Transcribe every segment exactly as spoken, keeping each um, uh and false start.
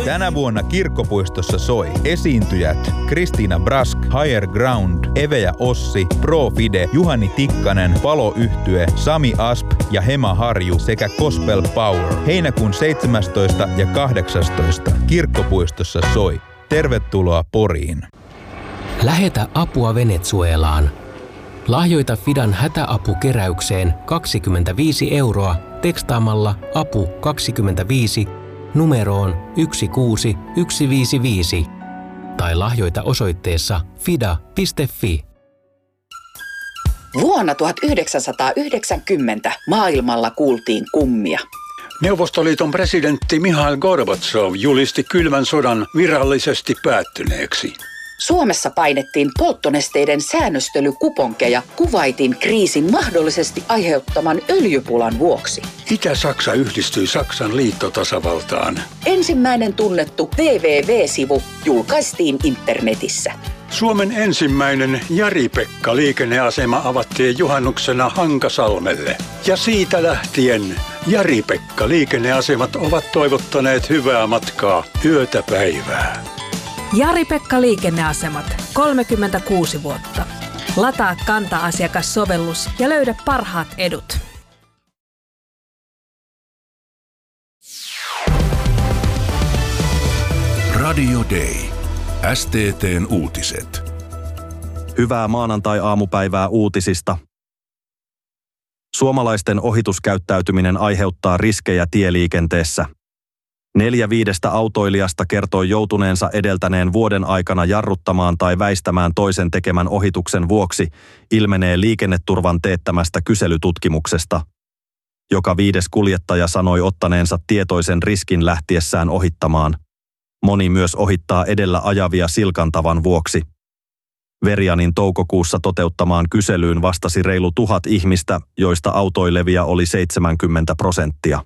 Tänä vuonna Kirkkopuistossa soi esiintyjät Kristiina Brask, Higher Ground, Eve ja Ossi, Pro Fide, Juhani Tikkanen, Palo-yhtye, Sami Asp ja Hema Harju sekä Gospel Power. Heinäkuun seitsemästoista ja kahdeksastoista Kirkkopuistossa soi. Tervetuloa Poriin. Lähetä apua Venezuelaan. Lahjoita Fidan hätäapukeräykseen kaksikymmentäviisi euroa tekstaamalla apu kaksikymmentäviisi numeroon yksi kuusi yksi viisi viisi tai lahjoita osoitteessa fida piste fi. Vuonna tuhatyhdeksänsataayhdeksänkymmentä maailmalla kuultiin kummia. Neuvostoliiton presidentti Mihail Gorbatsov julisti kylmän sodan virallisesti päättyneeksi. Suomessa painettiin polttonesteiden säännöstelykuponkeja Kuwaitin kriisin mahdollisesti aiheuttaman öljypulan vuoksi. Itä-Saksa yhdistyi Saksan liittotasavaltaan. Ensimmäinen tunnettu double-u double-u double-u-sivu julkaistiin internetissä. Suomen ensimmäinen Jari-Pekka-liikenneasema avattiin juhannuksena Hankasalmelle. Ja siitä lähtien Jari-Pekka-liikenneasemat ovat toivottaneet hyvää matkaa yötä päivää. Jari-Pekka Liikenneasemat, kolmekymmentäkuusi vuotta. Lataa Kanta-asiakassovellus ja löydä parhaat edut. Radio Day. S T T:n uutiset. Hyvää maanantai-aamupäivää uutisista. Suomalaisten ohituskäyttäytyminen aiheuttaa riskejä tieliikenteessä. Neljä viidestä autoilijasta kertoi joutuneensa edeltäneen vuoden aikana jarruttamaan tai väistämään toisen tekemän ohituksen vuoksi, ilmenee liikenneturvan teettämästä kyselytutkimuksesta. Joka viides kuljettaja sanoi ottaneensa tietoisen riskin lähtiessään ohittamaan. Moni myös ohittaa edellä ajavia silkantavan vuoksi. Verianin toukokuussa toteuttamaan kyselyyn vastasi reilu tuhat ihmistä, joista autoilevia oli seitsemänkymmentä prosenttia.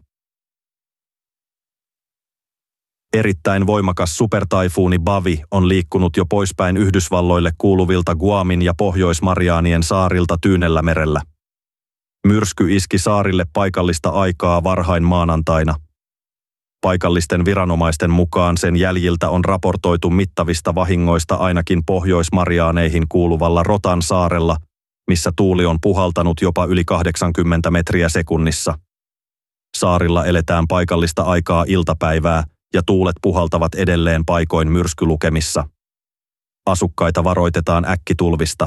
Erittäin voimakas supertaifuuni Bavi on liikkunut jo poispäin Yhdysvalloille kuuluvilta Guamin ja Pohjois-Mariaanien saarilta Tyynellämerellä. Myrsky iski saarille paikallista aikaa varhain maanantaina. Paikallisten viranomaisten mukaan sen jäljiltä on raportoitu mittavista vahingoista ainakin Pohjois-Mariaaneihin kuuluvalla Rotan saarella, missä tuuli on puhaltanut jopa yli kahdeksankymmentä metriä sekunnissa. Saarilla eletään paikallista aikaa iltapäivää, ja tuulet puhaltavat edelleen paikoin myrskylukemissa. Asukkaita varoitetaan äkkitulvista.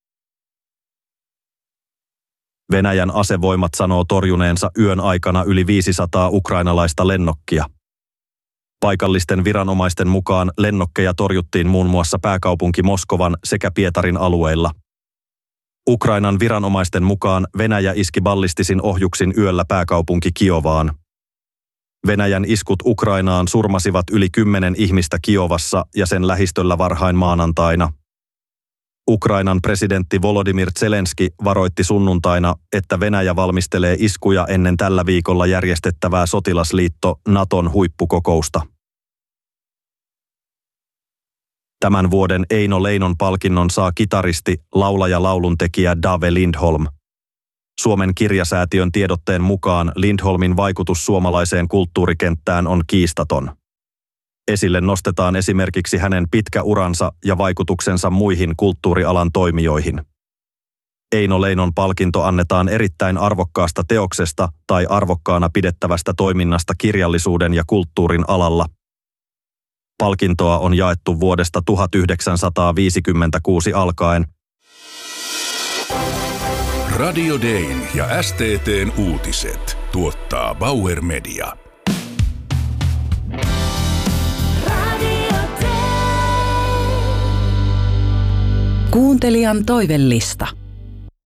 Venäjän asevoimat sanoo torjuneensa yön aikana yli viisisataa ukrainalaista lennokkia. Paikallisten viranomaisten mukaan lennokkeja torjuttiin muun muassa pääkaupunki Moskovan sekä Pietarin alueilla. Ukrainan viranomaisten mukaan Venäjä iski ballistisin ohjuksin yöllä pääkaupunki Kiovaan. Venäjän iskut Ukrainaan surmasivat yli kymmenen ihmistä Kiovassa ja sen lähistöllä varhain maanantaina. Ukrainan presidentti Volodymyr Zelenski varoitti sunnuntaina, että Venäjä valmistelee iskuja ennen tällä viikolla järjestettävää sotilasliitto Naton huippukokousta. Tämän vuoden Eino Leinon palkinnon saa kitaristi, laulaja lauluntekijä Dave Lindholm. Suomen kirjasäätiön tiedotteen mukaan Lindholmin vaikutus suomalaiseen kulttuurikenttään on kiistaton. Esille nostetaan esimerkiksi hänen pitkä uransa ja vaikutuksensa muihin kulttuurialan toimijoihin. Eino Leinon palkinto annetaan erittäin arvokkaasta teoksesta tai arvokkaana pidettävästä toiminnasta kirjallisuuden ja kulttuurin alalla. Palkintoa on jaettu vuodesta tuhatyhdeksänsataaviisikymmentäkuusi alkaen. Radio Dayn ja S T T:n uutiset tuottaa Bauer Media. Kuuntelijan toivellista.